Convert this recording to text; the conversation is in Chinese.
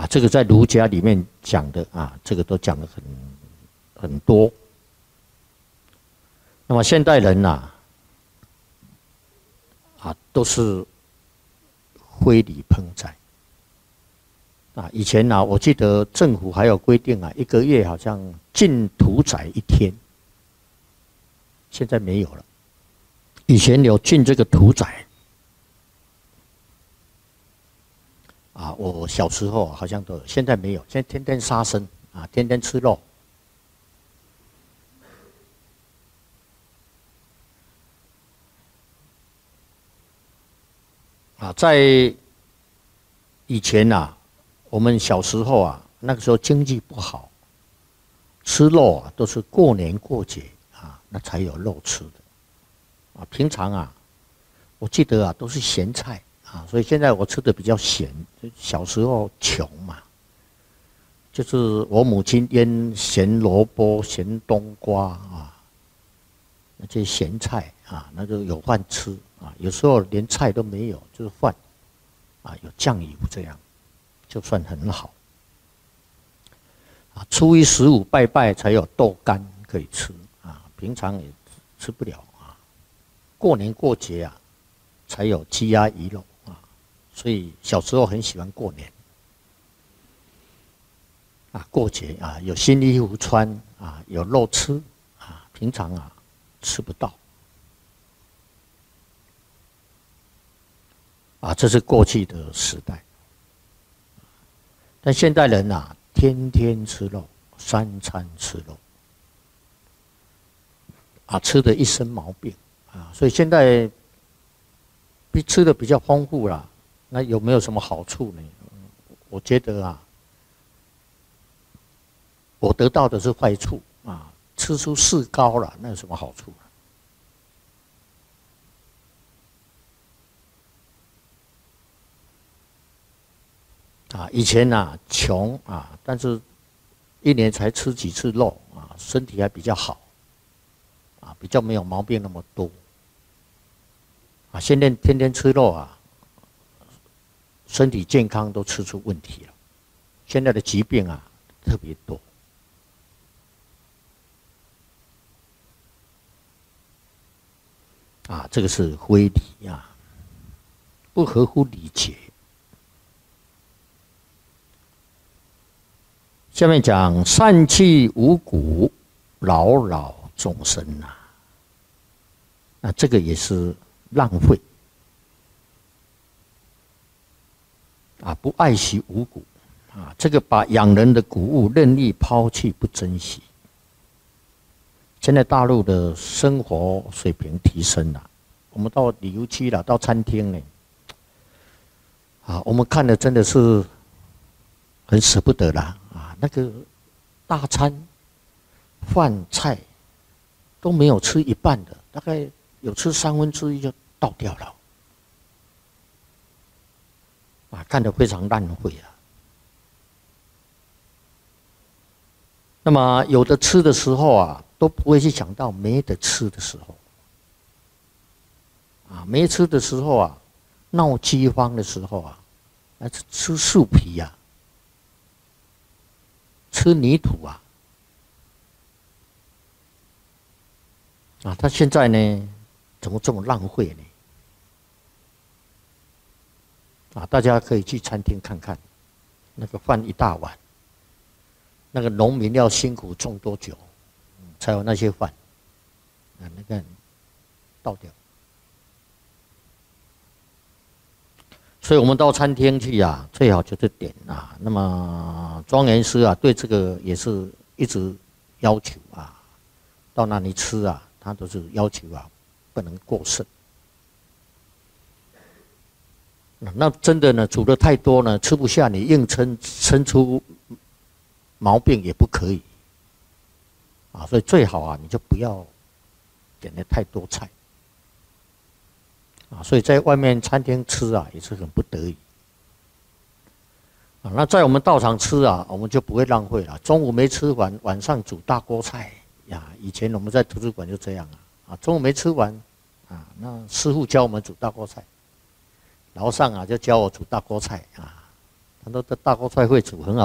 这个在儒家里面讲的这个都讲得很多。那么现代人都是非礼烹宰。以前我记得政府还有规定1个月好像禁屠宰1天，现在没有了。以前有禁这个屠宰。我小时候好像都有，现在没有，现在天天杀生天天吃肉。在以前我们小时候那个时候经济不好，吃肉都是过年过节那才有肉吃的平常我记得都是咸菜所以现在我吃的比较咸。小时候穷嘛，就是我母亲腌咸萝卜、咸冬瓜那些咸菜那就有饭吃有时候连菜都没有，就是饭有酱油，这样就算很好初一十五拜拜才有豆干可以吃平常也吃不了过年过节才有鸡鸭鱼肉所以小时候很喜欢过年过节有新衣服穿有肉吃平常吃不到这是过去的时代。但现代人天天吃肉，3餐吃肉吃得一身毛病所以现在吃的比较丰富了。那有没有什么好处呢？我觉得我得到的是坏处吃出四高了，那有什么好处以前穷但是1年才吃几次肉身体还比较好比较没有毛病那么多现在天天吃肉身体健康都吃出问题了。现在的疾病特别多这个是非礼不合乎礼节。下面讲散气五谷，扰扰众生这个也是浪费不爱惜五谷这个把养人的谷物任意抛弃，不珍惜。现在大陆的生活水平提升了，我们到旅游区了，到餐厅呢我们看的真的是很舍不得啦那个大餐饭菜都没有吃一半的，大概有吃1/3就倒掉了看得非常浪费那么有的吃的时候都不会去想到没得吃的时候没吃的时候闹饥荒的时候吃树皮吃泥土他现在呢怎么这么浪费呢大家可以去餐厅看看，那个饭一大碗，那个农民要辛苦种多久才有那些饭那个倒掉。所以我们到餐厅去最好就是点那么庄严师对这个也是一直要求到那里吃他都是要求不能过剩。那真的呢，煮的太多呢，吃不下，你硬撑出毛病也不可以所以最好你就不要点的太多菜所以在外面餐厅吃也是很不得已那在我们道场吃我们就不会浪费了。中午没吃完，晚上煮大锅菜以前我们在图书馆就这样中午没吃完那师父教我们煮大锅菜，楼上就教我煮大锅菜他很多的大锅菜会煮很好。